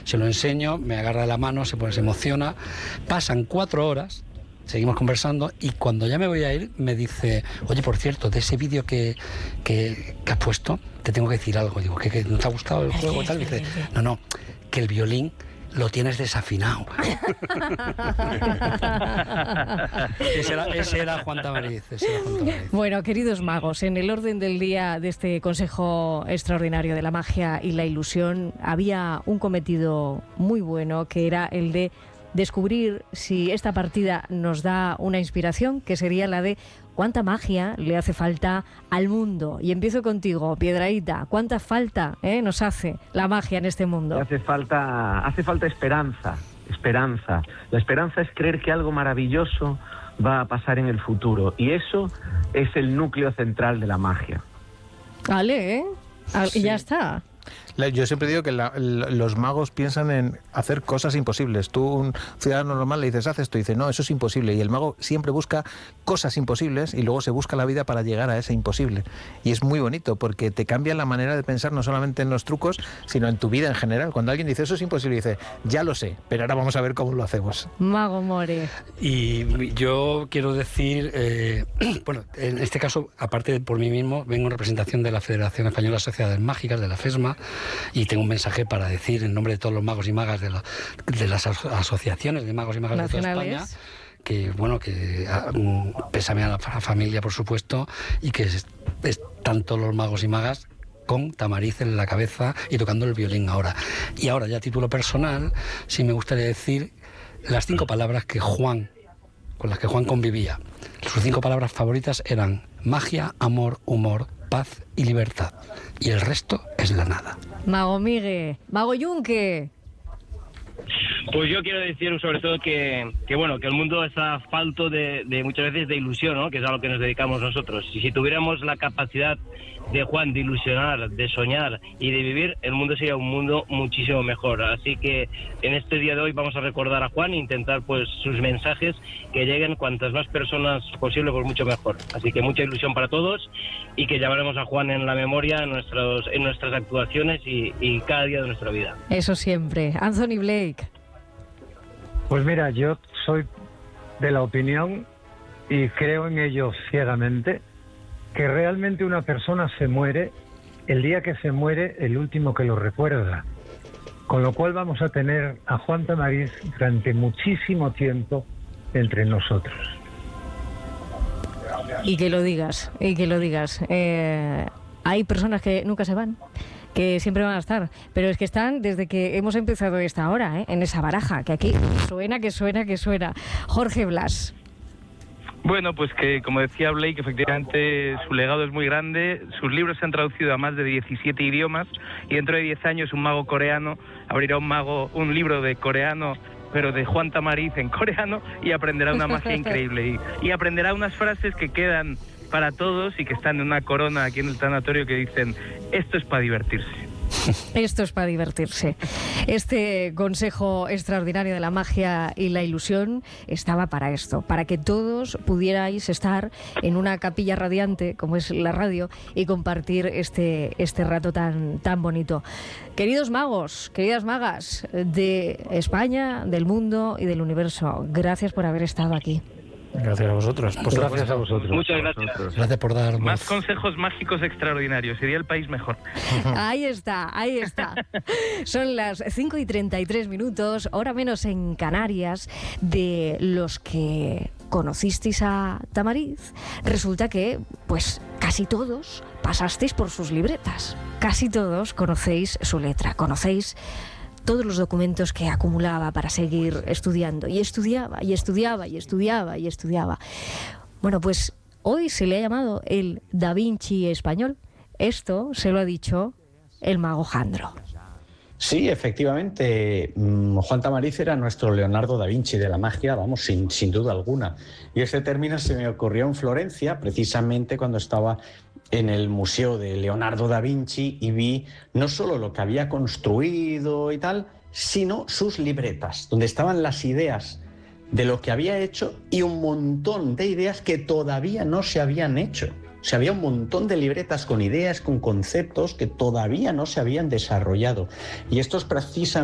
se lo enseño, me agarra de la mano, se emociona. Pasan 4 horas, seguimos conversando, y cuando ya me voy a ir me dice: oye, por cierto, de ese vídeo que has puesto, te tengo que decir algo. Digo, ¿que no te ha gustado el juego y tal? Dice, no, que el violín lo tienes desafinado. ese era Juan Tamariz. Bueno, queridos magos, en el orden del día de este Consejo Extraordinario de la Magia y la Ilusión había un cometido muy bueno, que era el de descubrir si esta partida nos da una inspiración, que sería la de cuánta magia le hace falta al mundo. Y empiezo contigo, Piedrahita. ¿Cuánta falta nos hace la magia en este mundo? Hace falta esperanza. La esperanza es creer que algo maravilloso va a pasar en el futuro. Y eso es el núcleo central de la magia. Vale, sí. Ya está. Yo siempre digo que los magos piensan en hacer cosas imposibles. Tú, un ciudadano normal, le dices, haz esto, y dice, no, eso es imposible. Y el mago siempre busca cosas imposibles y luego se busca la vida para llegar a ese imposible. Y es muy bonito porque te cambia la manera de pensar, no solamente en los trucos, sino en tu vida en general. Cuando alguien dice, eso es imposible, dice, ya lo sé, pero ahora vamos a ver cómo lo hacemos. Mago More. Y yo quiero decir, bueno, en este caso, aparte de por mí mismo, vengo en representación de la Federación Española de Sociedades Mágicas, de la FESMA, y tengo un mensaje para decir en nombre de todos los magos y magas de las asociaciones de magos y magas de toda España, que bueno, que pésame a la familia, por supuesto, y que están todos los magos y magas con Tamariz en la cabeza y tocando el violín ahora. Y ahora, ya a título personal, sí me gustaría decir las 5 palabras con las que Juan convivía. Sus 5 palabras favoritas eran magia, amor, humor, paz y libertad. Y el resto es la nada. Mago Migue, Mago Yunque. Pues yo quiero decir sobre todo que bueno, que el mundo está falto de muchas veces de ilusión, ¿no? Que es a lo que nos dedicamos nosotros. Y si tuviéramos la capacidad de Juan de ilusionar, de soñar y de vivir, el mundo sería un mundo muchísimo mejor. Así que en este día de hoy vamos a recordar a Juan e intentar pues sus mensajes que lleguen cuantas más personas posible, pues mucho mejor. Así que mucha ilusión para todos y que llamaremos a Juan en la memoria en nuestras actuaciones y cada día de nuestra vida. Eso siempre. Anthony Blake. Pues mira, yo soy de la opinión, y creo en ello ciegamente, que realmente una persona se muere el día que se muere el último que lo recuerda. Con lo cual vamos a tener a Juan Tamariz durante muchísimo tiempo entre nosotros. Y que lo digas. Hay personas que nunca se van, que siempre van a estar, pero es que están desde que hemos empezado esta hora, en esa baraja, que aquí suena. Jorge Blas. Bueno, pues que, como decía Blake, efectivamente su legado es muy grande, sus libros se han traducido a más de 17 idiomas, y dentro de 10 años un mago coreano abrirá un libro de coreano, pero de Juan Tamariz en coreano, y aprenderá una magia increíble, y aprenderá unas frases que quedan para todos y que están en una corona aquí en el tanatorio que dicen, esto es para divertirse. Esto es para divertirse. Este Consejo Extraordinario de la Magia y la Ilusión estaba para esto, para que todos pudierais estar en una capilla radiante como es la radio y compartir este rato tan bonito. Queridos magos, queridas magas de España, del mundo y del universo, gracias por haber estado aquí. Gracias a vosotros. Gracias a vosotros. Muchas gracias. Gracias por dar más consejos mágicos extraordinarios. Sería el país mejor. Ahí está. Son las 5:33, hora menos en Canarias. De los que conocisteis a Tamariz, resulta que, pues, casi todos pasasteis por sus libretas. Casi todos conocéis su letra, conocéis todos los documentos que acumulaba para seguir estudiando. Y estudiaba. Bueno, pues hoy se le ha llamado el Da Vinci español. Esto se lo ha dicho el mago Jandro. Sí, efectivamente, Juan Tamariz era nuestro Leonardo da Vinci de la magia, vamos, sin duda alguna. Y ese término se me ocurrió en Florencia, precisamente cuando estaba en el Museo de Leonardo da Vinci, y vi no solo lo que había construido y tal, sino sus libretas, donde estaban las ideas de lo que había hecho y un montón de ideas que todavía no se habían hecho. O sea, había un montón de libretas con ideas, con conceptos que todavía no se habían desarrollado. Y esto es precisamente